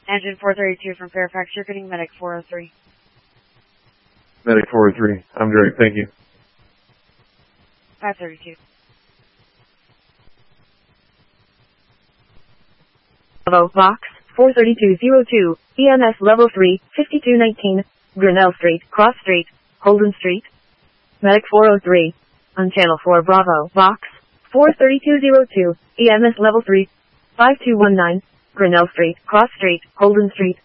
Engine 432 from Fairfax, you're getting Medic 403. Medic 403. I'm great, thank you. 532. Bravo, Box, 43202, EMS Level 3, 5219, Grinnell Street, Cross Street, Holden Street. Medic 403, on Channel 4 Bravo, Box, 43202, EMS Level 3, 5219, Grinnell Street, Cross Street, Holden Street.